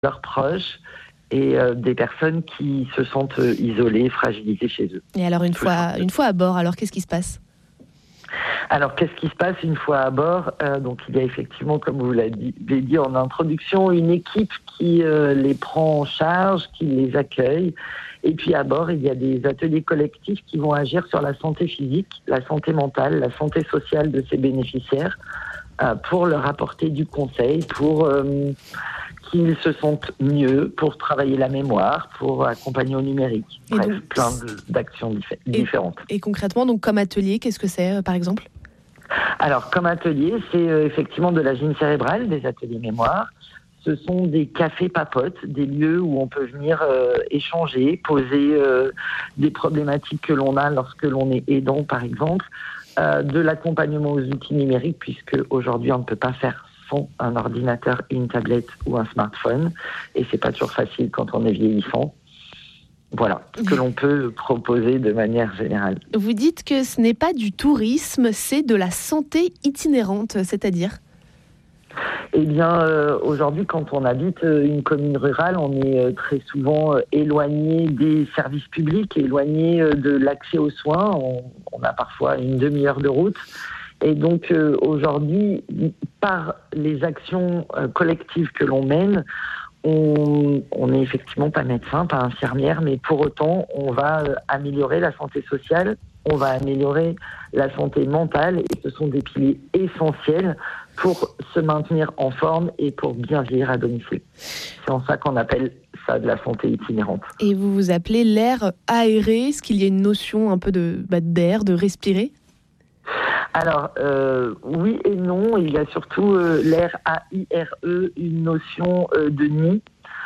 leurs proches et des personnes qui se sentent isolées, fragilisées chez eux. Et alors une fois à bord, alors qu'est-ce qui se passe ? Alors, qu'est-ce qui se passe une fois à bord ? Donc, il y a effectivement, comme vous l'avez dit en introduction, une équipe qui les prend en charge, qui les accueille. Et puis, à bord, il y a des ateliers collectifs qui vont agir sur la santé physique, la santé mentale, la santé sociale de ces bénéficiaires pour leur apporter du conseil, pour qu'ils se sentent mieux, pour travailler la mémoire, pour accompagner au numérique. Et bref, donc, plein d'actions différentes. Et concrètement, donc comme atelier, qu'est-ce que c'est, par exemple ? Alors, comme atelier, c'est effectivement de la gym cérébrale, des ateliers mémoire. Ce sont des cafés papotes, des lieux où on peut venir échanger, poser des problématiques que l'on a lorsque l'on est aidant, par exemple, de l'accompagnement aux outils numériques, puisque aujourd'hui on ne peut pas faire sans un ordinateur, une tablette ou un smartphone, et c'est pas toujours facile quand on est vieillissant. Voilà, ce que l'on peut proposer de manière générale. Vous dites que ce n'est pas du tourisme, c'est de la santé itinérante, c'est-à-dire ? Eh bien, aujourd'hui, quand on habite une commune rurale, on est très souvent éloigné des services publics, éloigné de l'accès aux soins. On a parfois une demi-heure de route. Et donc, aujourd'hui, par les actions collectives que l'on mène, on n'est effectivement pas médecin, pas infirmière, mais pour autant, on va améliorer la santé sociale, on va améliorer la santé mentale, et ce sont des piliers essentiels pour se maintenir en forme et pour bien vieillir à domicile. C'est en ça qu'on appelle ça de la santé itinérante. Et vous vous appelez l'air aéré, est-ce qu'il y a une notion un peu d'air, de respirer ? Alors, oui et non. Il y a surtout l'air A-I-R-E, une notion de nid,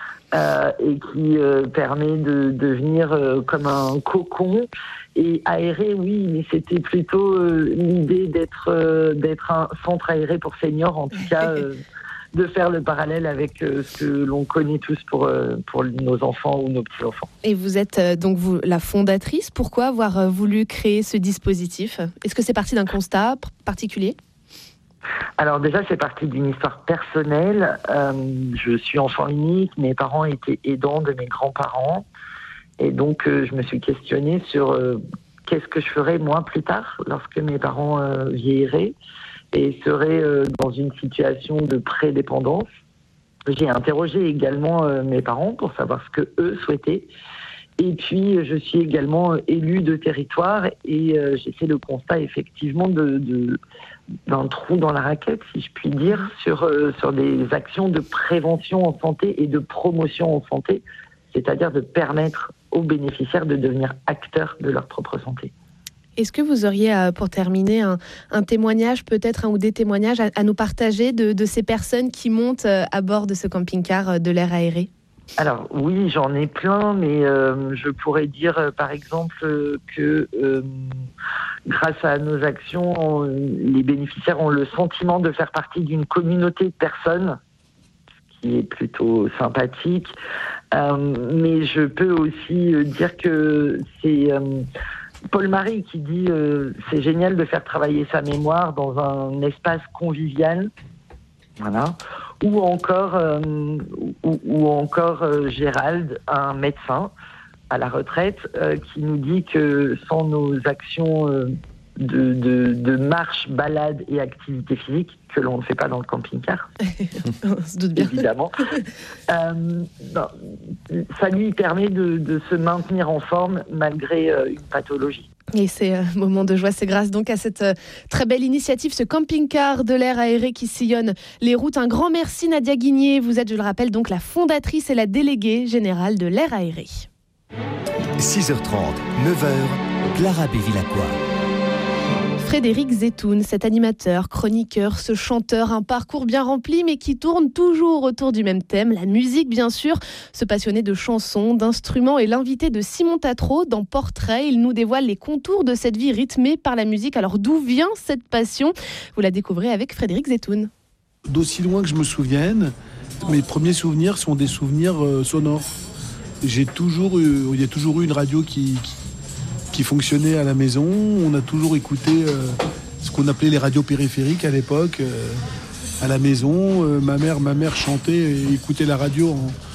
et qui permet de devenir comme un cocon. Et aéré, oui, mais c'était plutôt l'idée d'être un centre aéré pour seniors, en tout cas, de faire le parallèle avec ce que l'on connaît tous pour nos enfants ou nos petits-enfants. Et vous êtes donc vous la fondatrice. Pourquoi avoir voulu créer ce dispositif ? Est-ce que c'est parti d'un constat particulier ? Alors déjà, c'est parti d'une histoire personnelle. Je suis enfant unique, mes parents étaient aidants de mes grands-parents. Et donc, je me suis questionnée sur qu'est-ce que je ferais moi plus tard, lorsque mes parents vieilliraient et seraient dans une situation de prédépendance. J'ai interrogé également mes parents pour savoir ce que eux souhaitaient. Et puis, je suis également élue de territoire et j'ai fait le constat effectivement d'un trou dans la raquette, si je puis dire, sur des actions de prévention en santé et de promotion en santé, c'est-à-dire de permettre aux bénéficiaires de devenir acteurs de leur propre santé. Est-ce que vous auriez, pour terminer, un témoignage, peut-être un ou des témoignages à nous partager de ces personnes qui montent à bord de ce camping-car de l'air aéré ? Alors oui, j'en ai plein, mais je pourrais dire par exemple que grâce à nos actions, les bénéficiaires ont le sentiment de faire partie d'une communauté de personnes, ce qui est plutôt sympathique. Mais je peux aussi dire que c'est Paul Marie qui dit c'est génial de faire travailler sa mémoire dans un espace convivial. Voilà. Ou encore Gérald, un médecin à la retraite, qui nous dit que sans nos actions de marche, balade et activité physique, que l'on ne fait pas dans le camping-car, on se doute bien. Évidemment, ça lui permet de se maintenir en forme malgré une pathologie. Et c'est un moment de joie, c'est grâce donc à cette très belle initiative, ce camping-car de l'air aéré qui sillonne les routes. Un grand merci Nadia Guigné, vous êtes, je le rappelle, donc la fondatrice et la déléguée générale de l'air aéré. 6h30, 9h, Clara Bévilacqua. Frédéric Zetoun, cet animateur, chroniqueur, ce chanteur, un parcours bien rempli mais qui tourne toujours autour du même thème, la musique bien sûr. Ce passionné de chansons, d'instruments et l'invité de Simon Tatro dans Portrait, il nous dévoile les contours de cette vie rythmée par la musique. Alors d'où vient cette passion ? Vous la découvrez avec Frédéric Zetoun. D'aussi loin que je me souvienne, mes premiers souvenirs sont des souvenirs sonores. Il y a toujours eu une radio qui fonctionnait à la maison. On a toujours écouté ce qu'on appelait les radios périphériques à l'époque, à la maison. Ma mère chantait et écoutait la radio